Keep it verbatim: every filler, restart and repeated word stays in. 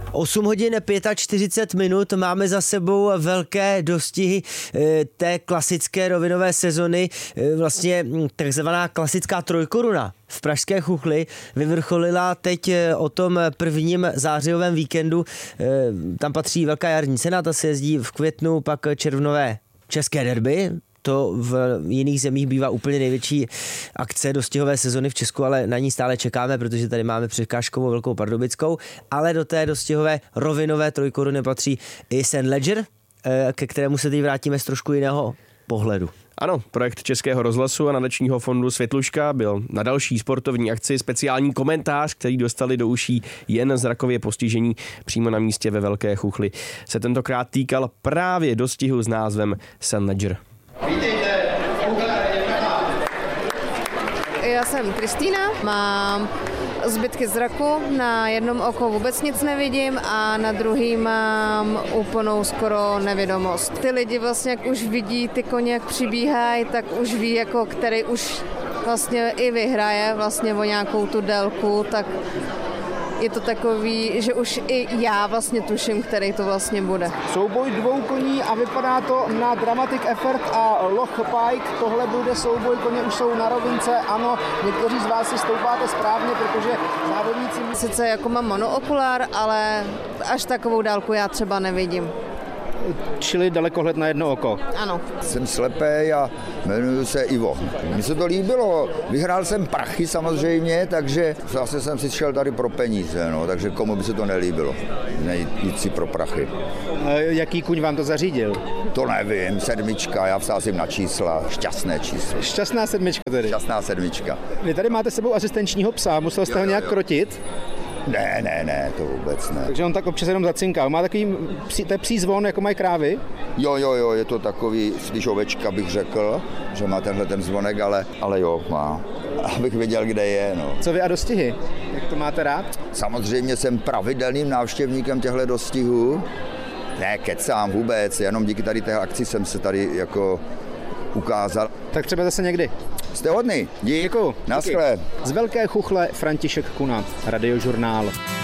osm hodin čtyřicet pět minut, máme za sebou velké dostihy té klasické rovinové sezony, vlastně takzvaná klasická trojkoruna v pražské Chuchli vyvrcholila teď o tom prvním zářijovém víkendu. Tam patří velká jarní cena, ta se jezdí v květnu, pak červnové české derby. To v jiných zemích bývá úplně největší akce dostihové sezony v Česku, ale na ní stále čekáme, protože tady máme překážkovou Velkou Pardubickou, ale do té dostihové rovinové trojkoruny patří i Saint Leger, ke kterému se teď vrátíme z trošku jiného pohledu. Ano, projekt Českého rozhlasu a nadačního fondu Světluška byl na další sportovní akci speciální komentář, který dostali do uší jen zrakově postižení přímo na místě ve Velké Chuchli. Se tentokrát týkal právě dostihu s názvem Saint Leger. Vítejte. Já jsem Kristýna, mám zbytky zraku, na jednom oko vůbec nic nevidím a na druhý mám úplnou skoro nevědomost. Ty lidi vlastně, jak už vidí ty koně, jak přibíhají, tak už ví, jako který už vlastně i vyhraje vlastně o nějakou tu délku, tak je to takový, že už i já vlastně tuším, který to vlastně bude. Souboj dvou koní a vypadá to na Dramatic Effort a Loch Pike. Tohle bude souboj, koně už jsou na rovince. Ano, někteří z vás si stoupáte správně, protože závodníci... Sice jako mám monookulár, ale až takovou dálku já třeba nevidím. Čili dalekohled na jedno oko. Ano. Jsem slepý a jmenuji se Ivo. Mně se to líbilo. Vyhrál jsem prachy samozřejmě, takže zase jsem si šel tady pro peníze, no, takže komu by se to nelíbilo. Nejít si pro prachy. A jaký kuň vám to zařídil? To nevím, sedmička, já vsázím na čísla, šťastné číslo. Šťastná sedmička tedy. Šťastná sedmička. Vy tady máte sebou asistenčního psa, musel jste Jo, ho jo, nějak jo. krotit? Ne, ne, ne, to vůbec ne. Takže on tak občas jenom zacinkal. Má takový psí, to je psí zvon, jako mají krávy? Jo, jo, jo, je to takový, když ovečka bych řekl, že má tenhle ten zvonek, ale, ale jo, má. Abych věděl, kde je, no. Co vy a dostihy? Jak to máte rád? Samozřejmě jsem pravidelným návštěvníkem těchto dostihů. Ne, kecám vůbec, jenom díky tady té akci jsem se tady jako ukázal. Tak třeba zase někdy. Jste hodný, dík. Děkuju. Naschle. Z Velké Chuchle František Kunat, Radiožurnál.